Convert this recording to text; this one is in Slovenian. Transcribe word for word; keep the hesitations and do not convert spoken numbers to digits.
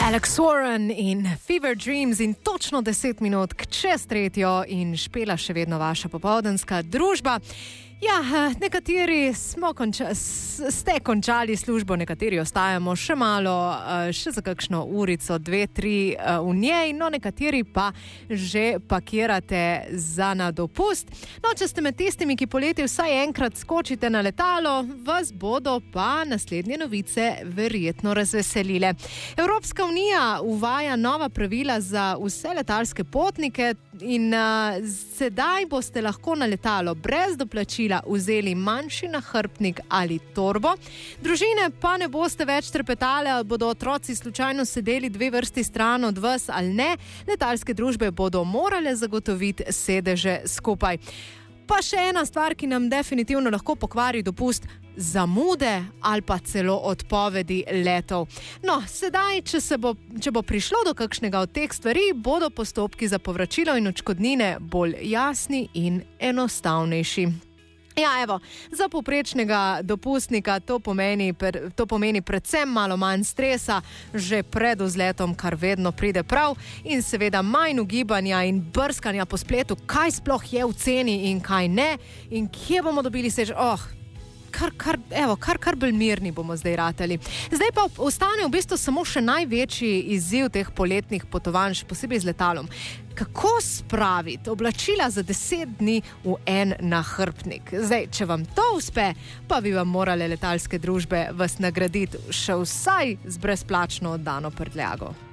Alex Warren in Fever Dreams in točno deset minut čez tretjo in Špela še vedno vaša popoldanska družba. Ja, nekateri smo konča, ste končali službo, nekateri ostajamo še malo, še za kakšno urico, dve, tri v njej, no nekateri pa že pakirate za na dopust. No, če ste med tistimi, ki poleti vsaj enkrat skočite na letalo, vas bodo pa naslednje novice verjetno razveselile. Evropska unija uvaja nova pravila za vse letalske potnike in uh, sedaj boste lahko na letalo brez doplačila vzeli manjši nahrbtnik ali torbo. Družine pa ne boste več trepetale, ali bodo otroci slučajno sedeli dve vrsti stran od vas ali ne. Letalske družbe bodo morale zagotoviti sedeže skupaj. Pa še ena stvar, ki nam definitivno lahko pokvari dopust, zamude ali pa celo odpovedi letov. No, sedaj, če, se bo, če bo prišlo do kakšnega od teh stvari, bodo postopki za povračilo in odškodnine bolj jasni in enostavnejši. Ja, evo, za povprečnega dopustnika to pomeni, to pomeni predvsem malo manj stresa že pred vzletom, kar vedno pride prav, in seveda manj ugibanja in brskanja po spletu, kaj sploh je v ceni in kaj ne, in kje bomo dobili sež... Oh, Kar, kar, evo, kar, kar bolj mirni bomo zdaj ratali. Zdaj pa ostane v bistvu samo še največji izziv teh poletnih potovanj, še posebej z letalom. Kako spraviti oblačila za deset dni v en nahrbtnik? Zdaj, če vam to uspe, pa bi vam morale letalske družbe vas nagraditi še vsaj z brezplačno oddano prtljago.